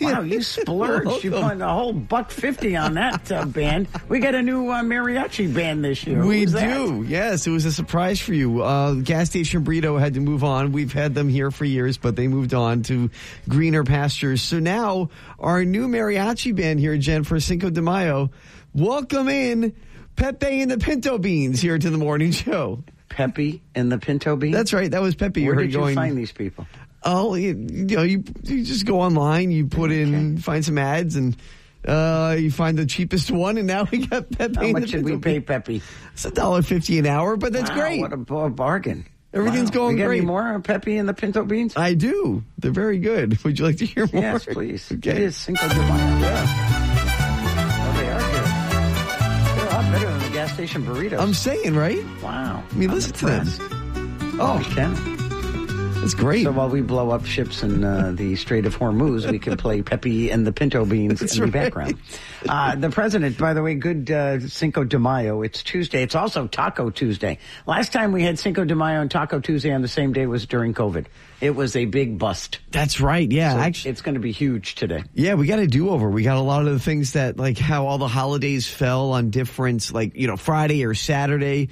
Wow, you splurged. You put a whole $150 on that band. We got a new mariachi band this year. We do. Yes, it was a surprise for you. Gas Station Burrito had to move on. We've had them here for years, but they moved on to greener pastures. So now our new mariachi band here, Jen, for Cinco de Mayo, welcome in Pepe and the Pinto Beans here to the morning show. Pepe and the Pinto Beans? That's right. That was Pepe. Where did you find these people? Oh, you just go online, you put in, find some ads, and you find the cheapest one, and now we got Pepe. How much did we pay Pepe? It's $1.50 an hour, but that's great. What a bargain. Everything's going great. great. Any more on Pepe and the Pinto Beans? I do. They're very good. Would you like to hear more? Yes, please. Okay. It is Cinco de Mayo. Yeah. Well, they are good. They're a lot better than the gas station burritos. I'm saying, right? Wow. I mean, listen to them. Oh, we can. That's great. So while we blow up ships in the Strait of Hormuz, we can play Pepe and the Pinto Beans in the background. The president, by the way, good Cinco de Mayo. It's Tuesday. It's also Taco Tuesday. Last time we had Cinco de Mayo and Taco Tuesday on the same day was during COVID. It was a big bust. That's right. Yeah. So actually, it's going to be huge today. Yeah, we got a do-over. We got a lot of the things that, like how all the holidays fell on different, like, Friday or Saturday.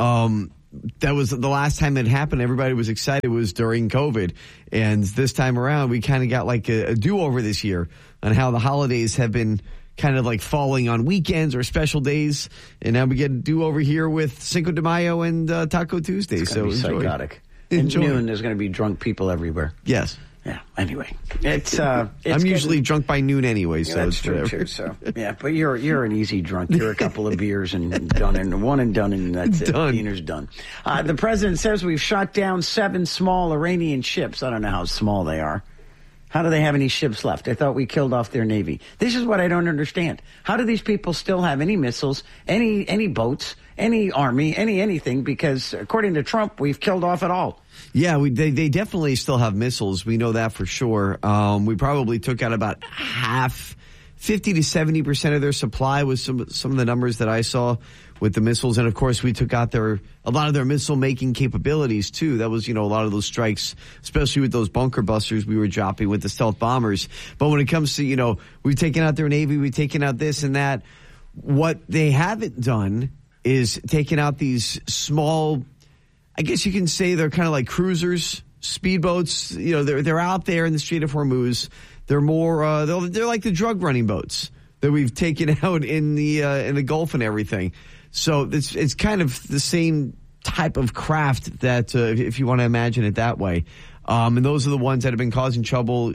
That was the last time it happened. Everybody was excited. It was during COVID. And this time around, we kind of got like a do-over this year on how the holidays have been kind of like falling on weekends or special days. And now we get a do-over here with Cinco de Mayo and Taco Tuesday. It's going to be psychotic. Enjoy. At noon, there's going to be drunk people everywhere. Yes. Yeah. Anyway, it's I'm usually drunk by noon anyway, so that's it's true whatever. too. So yeah, but you're an easy drunk. You're a couple of beers and done, and one and done, and that's it. Dinner's done. The president says we've shot down 7 small Iranian ships. I don't know how small they are. How do they have any ships left? I thought we killed off their navy. This is what I don't understand. How do these people still have any missiles, any boats, any army, anything? Because according to Trump, we've killed off it all. Yeah, they definitely still have missiles. We know that for sure. We probably took out about half, 50 to 70% of their supply was some of the numbers that I saw with the missiles. And of course, we took out a lot of their missile making capabilities too. That was, a lot of those strikes, especially with those bunker busters we were dropping with the stealth bombers. But when it comes to, we've taken out their Navy, we've taken out this and that. What they haven't done is taken out these small, I guess you can say they're kind of like cruisers, speedboats. They're out there in the Strait of Hormuz. They're more, they're like the drug running boats that we've taken out in the Gulf and everything. So it's kind of the same type of craft that, if you want to imagine it that way. And those are the ones that have been causing trouble,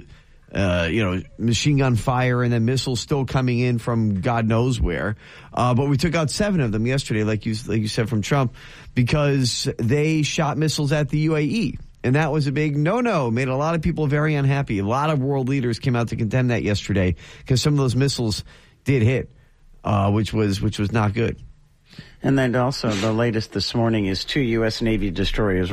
machine gun fire and then missiles still coming in from God knows where. But we took out 7 of them yesterday, like you said, from Trump, because they shot missiles at the UAE. And that was a big no-no, made a lot of people very unhappy. A lot of world leaders came out to condemn that yesterday because some of those missiles did hit, which was not good. And then also the latest this morning is 2 U.S. Navy destroyers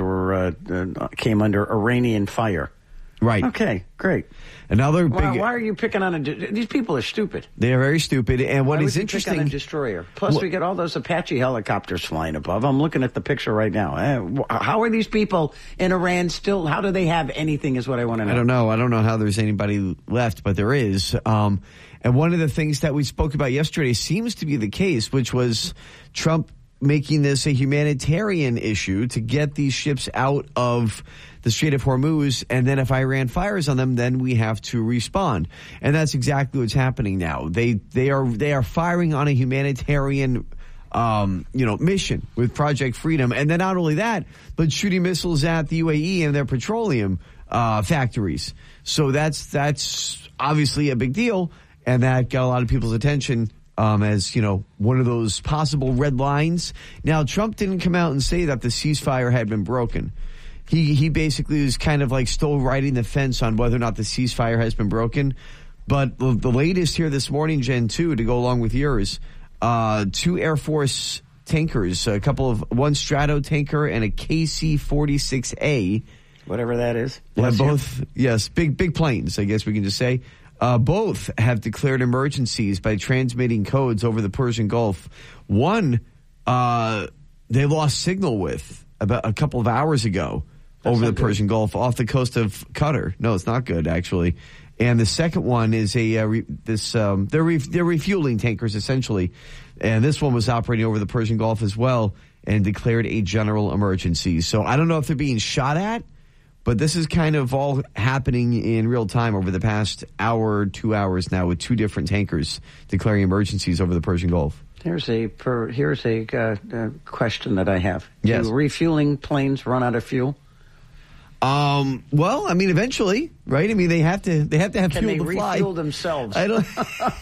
came under Iranian fire. Right. Okay, great. Another big. Why are you picking on these people are stupid. They are very stupid. And what is interesting, pick on a destroyer? Plus, we get all those Apache helicopters flying above. I'm looking at the picture right now. How are these people in Iran still? How do they have anything? Is what I want to know. I don't know how there's anybody left, but there is. And one of the things that we spoke about yesterday seems to be the case, which was Trump making this a humanitarian issue to get these ships out of the Strait of Hormuz, and then if Iran fires on them, then we have to respond. And that's exactly what's happening now. They are firing on a humanitarian mission with Project Freedom. And then not only that, but shooting missiles at the UAE and their petroleum factories. So that's obviously a big deal, and that got a lot of people's attention as, one of those possible red lines. Now, Trump didn't come out and say that the ceasefire had been broken. He basically was kind of like still riding the fence on whether or not the ceasefire has been broken. But the latest here this morning, Jen, too, to go along with yours, 2 Air Force tankers, one Strato tanker and a KC-46A. Whatever that is. Both, yes, big planes, I guess we can just say. Both have declared emergencies by transmitting codes over the Persian Gulf. One, they lost signal with about a couple of hours ago over the Persian Gulf off the coast of Qatar. No, it's not good, actually. And the second one is they're refueling tankers essentially, and this one was operating over the Persian Gulf as well and declared a general emergency. So I don't know if they're being shot at, but this is kind of all happening in real time over the past hour, 2 hours now, with two different tankers declaring emergencies over the Persian Gulf. Here's a question that I have. Yes. Do refueling planes run out of fuel? Well, I mean, eventually, right? I mean, they have to have fuel to fly. Can they refuel themselves? I don't.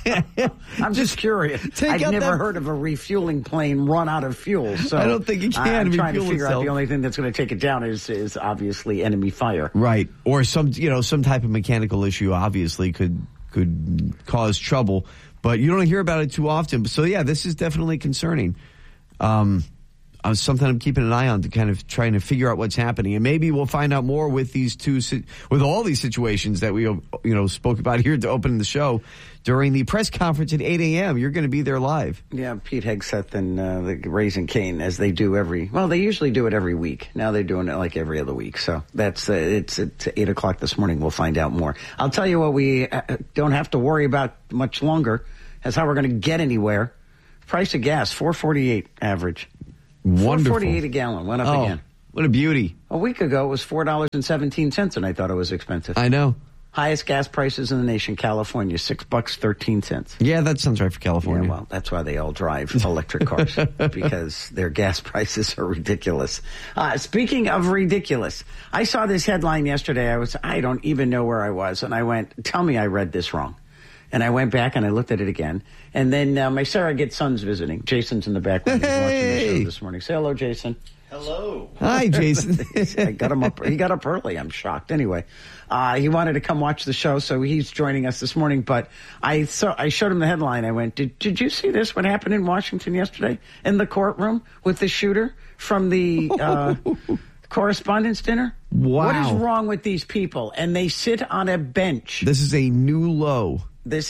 I'm just curious. I've never heard of a refueling plane run out of fuel. So I don't think it can. I'm trying to figure out the only thing that's going to take it down is obviously enemy fire, right? Or some type of mechanical issue. Obviously, could cause trouble, but you don't hear about it too often. So yeah, this is definitely concerning. Something I'm keeping an eye on to kind of trying to figure out what's happening, and maybe we'll find out more with with all these situations that we spoke about here to open the show during the press conference at 8 a.m. You're going to be there live. Yeah, Pete Hegseth and the Raising Cane, as they do they usually do it every week. Now they're doing it like every other week. So that's it's at 8 o'clock this morning. We'll find out more. I'll tell you what we don't have to worry about much longer is how we're going to get anywhere. Price of gas, $4.48 average. Wonderful. $4.48 a gallon. Went up again. What a beauty. A week ago, it was $4.17, and I thought it was expensive. I know. Highest gas prices in the nation, California, $6.13. Yeah, that sounds right for California. Yeah, well, that's why they all drive electric cars, because their gas prices are ridiculous. Speaking of ridiculous, I saw this headline yesterday. I don't even know where I was, and I went, tell me I read this wrong. And I went back and I looked at it again. And then my surrogate son's visiting. Jason's in the back when he was watching the show this morning. Say hello, Jason. Hello. Hi, Jason. I got him up. He got up early. I'm shocked. Anyway, he wanted to come watch the show, so he's joining us this morning. But I showed him the headline. I went, Did you see this? What happened in Washington yesterday in the courtroom with the shooter from the correspondence dinner? Wow. What is wrong with these people? And they sit on a bench. This is a new low.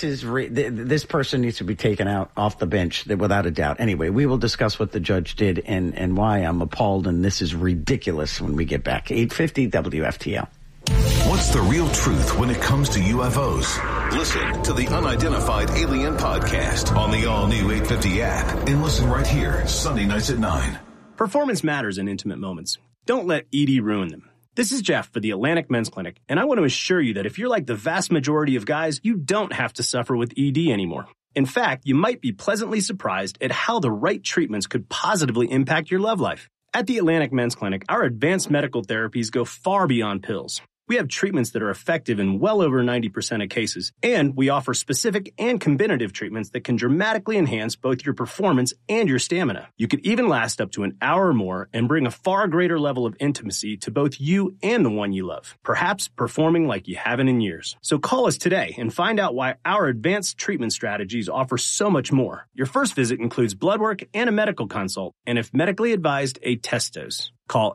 This person needs to be taken off the bench without a doubt. Anyway, we will discuss what the judge did and why I'm appalled, and this is ridiculous when we get back. 850 WFTL. What's the real truth when it comes to UFOs? Listen to the Unidentified Alien Podcast on the all-new 850 app and listen right here, Sunday nights at 9. Performance matters in intimate moments. Don't let ED ruin them. This is Jeff for the Atlantic Men's Clinic, and I want to assure you that if you're like the vast majority of guys, you don't have to suffer with ED anymore. In fact, you might be pleasantly surprised at how the right treatments could positively impact your love life. At the Atlantic Men's Clinic, our advanced medical therapies go far beyond pills. We have treatments that are effective in well over 90% of cases, and we offer specific and combinative treatments that can dramatically enhance both your performance and your stamina. You could even last up to an hour or more and bring a far greater level of intimacy to both you and the one you love, perhaps performing like you haven't in years. So call us today and find out why our advanced treatment strategies offer so much more. Your first visit includes blood work and a medical consult, and if medically advised, a test dose. Call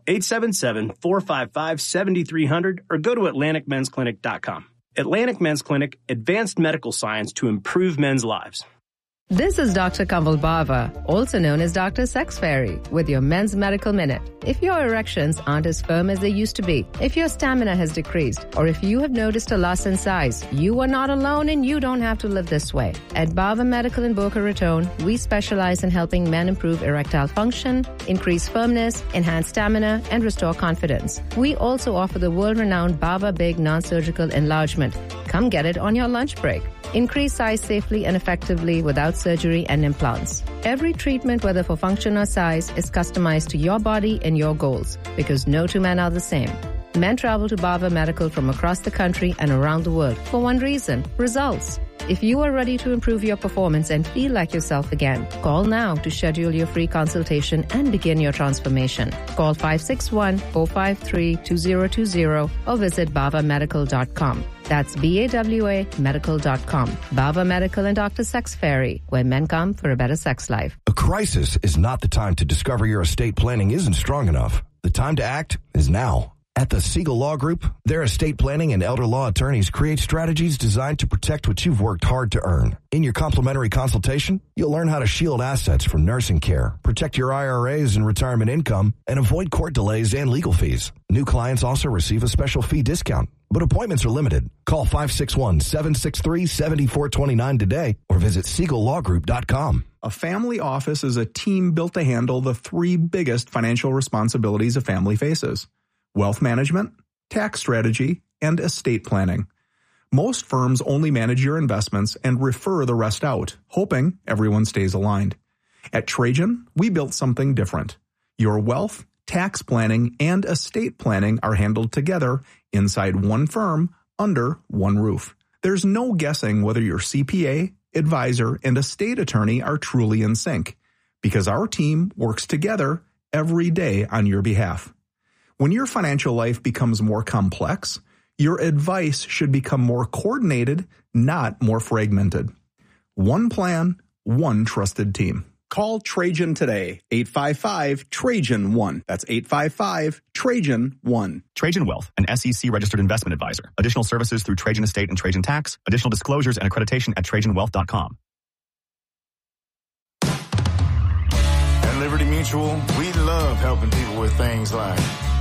877-455-7300 or go to AtlanticMen'sClinic.com. Atlantic Men's Clinic, advanced medical science to improve men's lives. This is Dr. Kamal Bava, also known as Dr. Sex Fairy, with your Men's Medical Minute. If your erections aren't as firm as they used to be, if your stamina has decreased, or if you have noticed a loss in size, you are not alone and you don't have to live this way. At Bava Medical in Boca Raton, we specialize in helping men improve erectile function, increase firmness, enhance stamina, and restore confidence. We also offer the world-renowned Bava Big non-surgical enlargement. Come get it on your lunch break. Increase size safely and effectively without surgery and implants. Every treatment, whether for function or size, is customized to your body and your goals, because no two men are the same. Men travel to Bava Medical from across the country and around the world for one reason: results. If you are ready to improve your performance and feel like yourself again, call now to schedule your free consultation and begin your transformation. Call 561-453-2020 or visit bavamedical.com. That's BAWA medical.com. Bava Medical and Dr. Sex Fairy, where men come for a better sex life. A crisis is not the time to discover your estate planning isn't strong enough. The time to act is now. At the Siegel Law Group, their estate planning and elder law attorneys create strategies designed to protect what you've worked hard to earn. In your complimentary consultation, you'll learn how to shield assets from nursing care, protect your IRAs and retirement income, and avoid court delays and legal fees. New clients also receive a special fee discount, but appointments are limited. Call 561-763-7429 today or visit SiegelLawGroup.com. A family office is a team built to handle the three biggest financial responsibilities a family faces: wealth management, tax strategy, and estate planning. Most firms only manage your investments and refer the rest out, hoping everyone stays aligned. At Trajan, we built something different. Your wealth, tax planning, and estate planning are handled together inside one firm under one roof. There's no guessing whether your CPA, advisor, and estate attorney are truly in sync, because our team works together every day on your behalf. When your financial life becomes more complex, your advice should become more coordinated, not more fragmented. One plan, one trusted team. Call Trajan today, 855-TRAJAN-1. That's 855-TRAJAN-1. Trajan Wealth, an SEC-registered investment advisor. Additional services through Trajan Estate and Trajan Tax. Additional disclosures and accreditation at TrajanWealth.com. At Liberty Mutual, we love helping people with things like